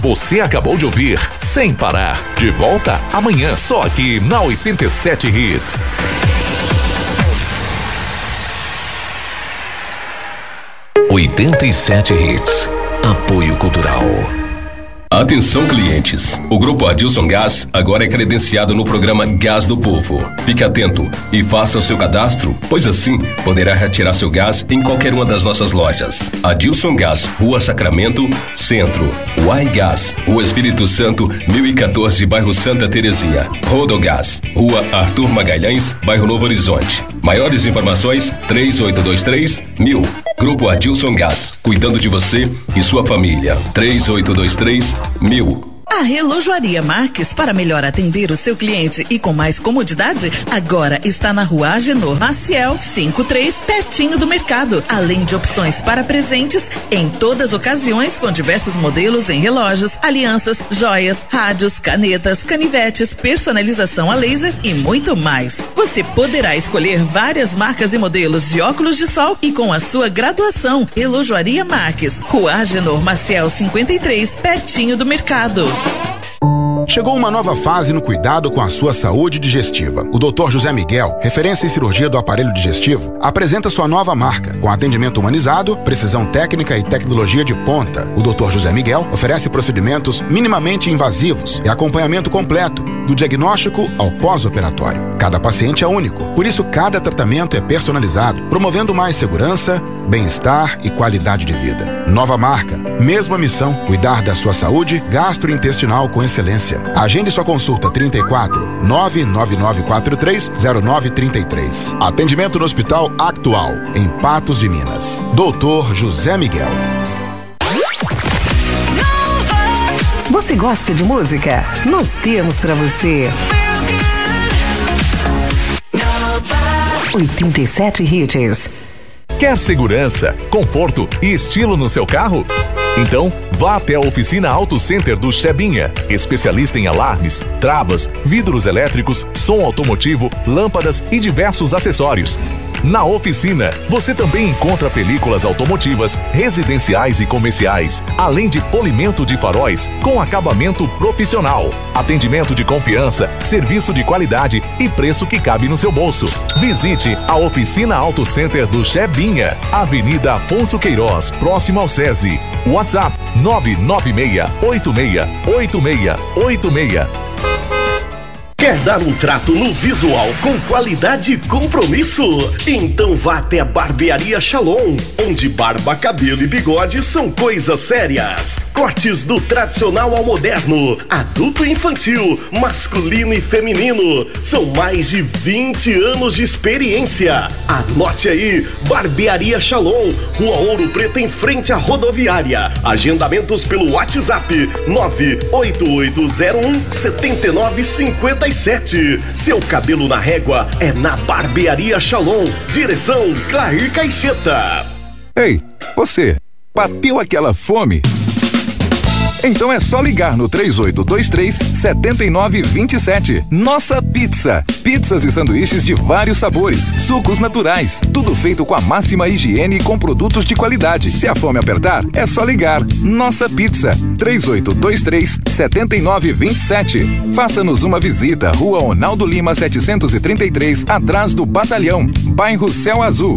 Você acabou de ouvir Sem Parar. De volta amanhã, só aqui na 87 Hits. Hits. Apoio Cultural. Atenção, clientes. O Grupo Adilson Gás agora é credenciado no programa Gás do Povo. Fique atento e faça o seu cadastro, pois assim poderá retirar seu gás em qualquer uma das nossas lojas. Adilson Gás, Rua Sacramento, Centro. Uai Gás, Rua Espírito Santo, 1014, bairro Santa Terezinha. Rodogás, Rua Arthur Magalhães, bairro Novo Horizonte. Maiores informações, 3823-1000. Grupo Adilson Gás, cuidando de você e sua família. 3823-1000. A Relojoaria Marques, para melhor atender o seu cliente e com mais comodidade, agora está na Rua Agenor Maciel 53, pertinho do mercado. Além de opções para presentes em todas as ocasiões, com diversos modelos em relógios, alianças, joias, rádios, canetas, canivetes, personalização a laser e muito mais. Você poderá escolher várias marcas e modelos de óculos de sol e com a sua graduação. Relojoaria Marques, Rua Agenor Maciel 53, pertinho do mercado. Chegou uma nova fase no cuidado com a sua saúde digestiva. O Dr. José Miguel, referência em cirurgia do aparelho digestivo, apresenta sua nova marca, com atendimento humanizado, precisão técnica e tecnologia de ponta. O Dr. José Miguel oferece procedimentos minimamente invasivos e acompanhamento completo, do diagnóstico ao pós-operatório. Cada paciente é único, por isso cada tratamento é personalizado, promovendo mais segurança, bem-estar e qualidade de vida. Nova marca, mesma missão, cuidar da sua saúde gastrointestinal com excelência. Agende sua consulta 34 99943 0933. Atendimento no Hospital Actual, em Patos de Minas. Dr. José Miguel. Você gosta de música? Nós temos pra você 87 Hits. Quer segurança, conforto e estilo no seu carro? Então, vá até a Oficina Auto Center do Chebinha, especialista em alarmes, travas, vidros elétricos, som automotivo, lâmpadas e diversos acessórios. Na oficina, você também encontra películas automotivas, residenciais e comerciais, além de polimento de faróis com acabamento profissional. Atendimento de confiança, serviço de qualidade e preço que cabe no seu bolso. Visite a Oficina Auto Center do Chebinha, Avenida Afonso Queiroz, próximo ao SESI. WhatsApp 996868686. Quer dar um trato no visual com qualidade e compromisso? Então vá até a Barbearia Shalom, onde barba, cabelo e bigode são coisas sérias. Cortes do tradicional ao moderno, adulto e infantil, masculino e feminino. São mais de 20 anos de experiência. Anote aí, Barbearia Shalom, Rua Ouro Preto, em frente à rodoviária. Agendamentos pelo WhatsApp 98801-7957. Seu cabelo na régua é na Barbearia Shalom. Direção Clair Caixeta. Ei, você, bateu aquela fome? Então é só ligar no 3823-7927. Nossa Pizza. Pizzas e sanduíches de vários sabores, sucos naturais, tudo feito com a máxima higiene e com produtos de qualidade. Se a fome apertar, é só ligar. Nossa Pizza, 3823-7927. Faça-nos uma visita, Rua Ronaldo Lima 733, atrás do Batalhão, bairro Céu Azul.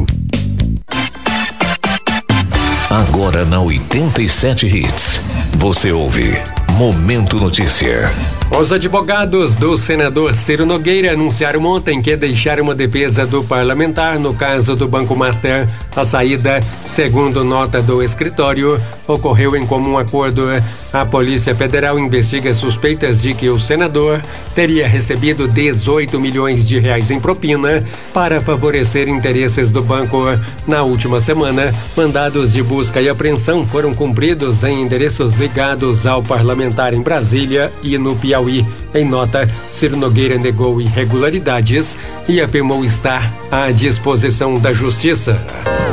Agora na 87 Hits, você ouve Momento Notícia. Os advogados do senador Ciro Nogueira anunciaram ontem que deixaram uma defesa do parlamentar no caso do Banco Master. A saída, segundo nota do escritório, ocorreu em comum acordo. A Polícia Federal investiga suspeitas de que o senador teria recebido 18 milhões de reais em propina para favorecer interesses do banco. Na última semana, mandados de busca e apreensão foram cumpridos em endereços ligados ao parlamentar em Brasília e no Piauí. Em nota, Ciro Nogueira negou irregularidades e afirmou estar à disposição da Justiça.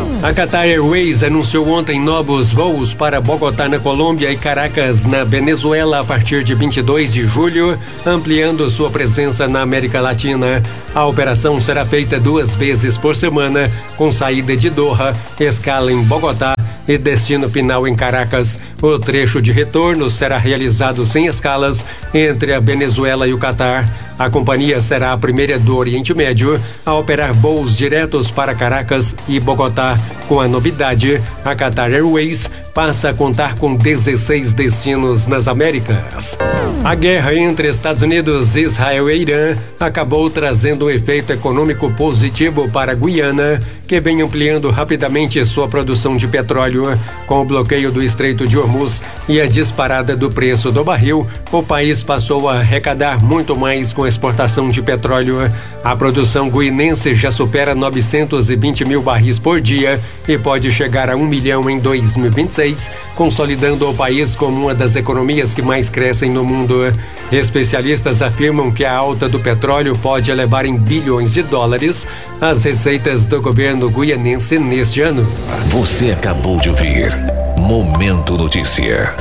A Qatar Airways anunciou ontem novos voos para Bogotá, na Colômbia, e Caracas, na Venezuela, a partir de 22 de julho, ampliando sua presença na América Latina. A operação será feita 2 vezes por semana, com saída de Doha, escala em Bogotá e destino final em Caracas. O trecho de retorno será realizado sem escalas entre a Venezuela e o Catar. A companhia será a primeira do Oriente Médio a operar voos diretos para Caracas e Bogotá. Com a novidade, a Qatar Airways passa a contar com 16 destinos nas Américas. A guerra entre Estados Unidos, Israel e Irã acabou trazendo um efeito econômico positivo para a Guiana, que vem ampliando rapidamente sua produção de petróleo. Com o bloqueio do Estreito de Hormuz e a disparada do preço do barril, o país passou a arrecadar muito mais com a exportação de petróleo. A produção guinense já supera 920 mil barris por dia e pode chegar a 1 milhão em 2026, consolidando o país como uma das economias que mais crescem no mundo. Especialistas afirmam que a alta do petróleo pode elevar em bilhões de dólares as receitas do governo guianense neste ano. Você acabou de ouvir Momento Notícia.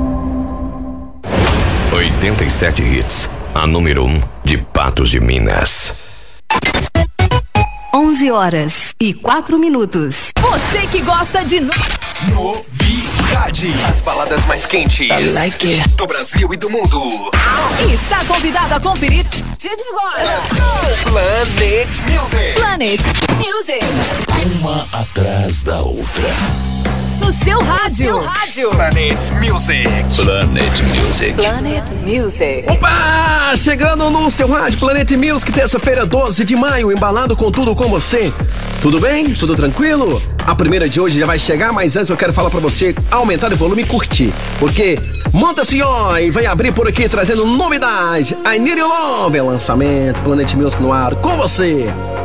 87 hits, a número 1 de Patos de Minas. 11h04. Você que gosta de novidade, as baladas mais quentes do Brasil e do mundo. Está convidado a conferir de agora. Planet Music. Planet Music. Uma atrás da outra. No seu rádio. Planet Music. Planet Music. Planet Music. Opa! Chegando no seu rádio, Planet Music, terça-feira, 12 de maio, embalado com tudo com você. Tudo bem? Tudo tranquilo? A primeira de hoje já vai chegar, mas antes eu quero falar pra você aumentar o volume e curtir. Porque monta-se ó e vai abrir por aqui trazendo novidade. I Need Your Love é lançamento, Planet Music no ar, com você.